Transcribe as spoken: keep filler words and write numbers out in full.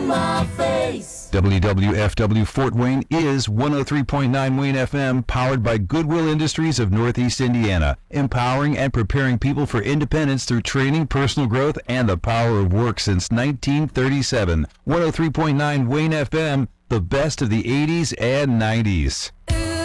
in my face. W W F W Fort Wayne is one oh three point nine Wayne F M, powered by Goodwill Industries of Northeast Indiana, empowering and preparing people for independence through training, personal growth, and the power of work since nineteen thirty-seven. one oh three point nine Wayne F M, the best of the eighties and nineties.